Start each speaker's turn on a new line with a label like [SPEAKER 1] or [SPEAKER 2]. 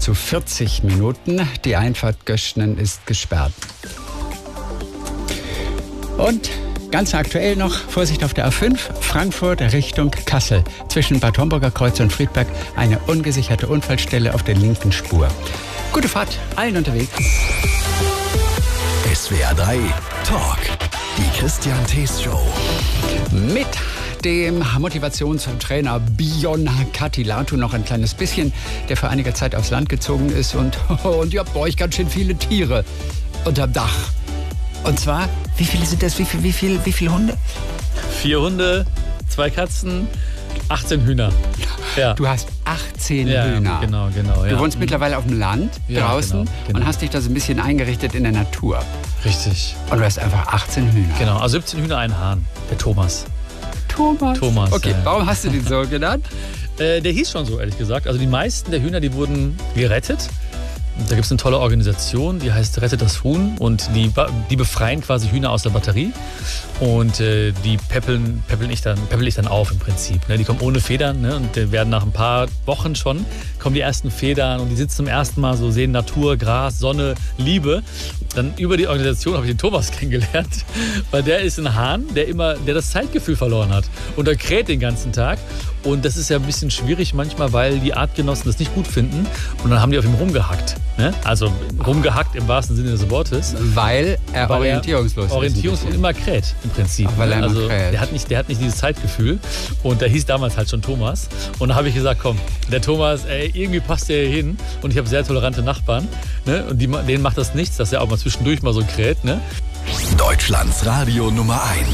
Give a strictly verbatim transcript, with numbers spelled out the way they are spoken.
[SPEAKER 1] zu vierzig Minuten. Die Einfahrt Göschnen ist gesperrt. Und ganz aktuell noch, Vorsicht auf der A fünf, Frankfurt Richtung Kassel. Zwischen Bad Homburger Kreuz und Friedberg eine ungesicherte Unfallstelle auf der linken Spur. Gute Fahrt, allen unterwegs.
[SPEAKER 2] S W R drei Talk, die Christian Thees Show.
[SPEAKER 1] Mit dem Motivationstrainer Bion Katilatu noch ein kleines bisschen, der vor einiger Zeit aufs Land gezogen ist und, und ihr habt bei euch ganz schön viele Tiere unterm Dach. Und zwar, wie viele sind das? Wie viel, wie viel, wie viele Hunde?
[SPEAKER 3] Vier Hunde, zwei Katzen, achtzehn Hühner. Ja.
[SPEAKER 1] Du hast achtzehn
[SPEAKER 3] ja,
[SPEAKER 1] Hühner.
[SPEAKER 3] Genau, genau.
[SPEAKER 1] Du
[SPEAKER 3] ja.
[SPEAKER 1] wohnst mittlerweile auf dem Land,
[SPEAKER 3] ja,
[SPEAKER 1] draußen,
[SPEAKER 3] genau, genau.
[SPEAKER 1] und hast dich da so ein bisschen eingerichtet in der Natur.
[SPEAKER 3] Richtig.
[SPEAKER 1] Und du hast einfach achtzehn Hühner.
[SPEAKER 3] Genau, also siebzehn Hühner, ein Hahn. Der Thomas.
[SPEAKER 1] Thomas?
[SPEAKER 3] Thomas.
[SPEAKER 1] Okay,
[SPEAKER 3] ja.
[SPEAKER 1] Warum hast du den so genannt?
[SPEAKER 3] Äh, der hieß schon so, ehrlich gesagt. Also die meisten der Hühner, die wurden gerettet. Da gibt es eine tolle Organisation, die heißt Rettet das Huhn, und die, die befreien quasi Hühner aus der Batterie und äh, die peppeln, peppeln ich dann, peppel ich dann auf im Prinzip. Ne? Die kommen ohne Federn, ne? Und die werden nach ein paar Wochen schon, kommen die ersten Federn und die sitzen zum ersten Mal so, sehen Natur, Gras, Sonne, Liebe. Dann über die Organisation habe ich den Thomas kennengelernt, weil der ist ein Hahn, der immer, der das Zeitgefühl verloren hat und der kräht den ganzen Tag. Und das ist ja ein bisschen schwierig manchmal, weil die Artgenossen das nicht gut finden. Und dann haben die auf ihm rumgehackt. Ne? Also rumgehackt im wahrsten Sinne des Wortes.
[SPEAKER 1] Weil er
[SPEAKER 3] weil
[SPEAKER 1] orientierungslos
[SPEAKER 3] er
[SPEAKER 1] ist.
[SPEAKER 3] Orientierungslos und immer kräht im Prinzip.
[SPEAKER 1] Ach, weil er immer
[SPEAKER 3] also
[SPEAKER 1] kräht.
[SPEAKER 3] Der hat, nicht, der hat nicht dieses Zeitgefühl. Und der hieß damals halt schon Thomas. Und da habe ich gesagt, komm, der Thomas, ey, irgendwie passt der hier hin. Und ich habe sehr tolerante Nachbarn. Ne? Und die, denen macht das nichts, dass er auch mal zwischendurch mal so kräht. Ne?
[SPEAKER 2] Deutschlands Radio Nummer eins.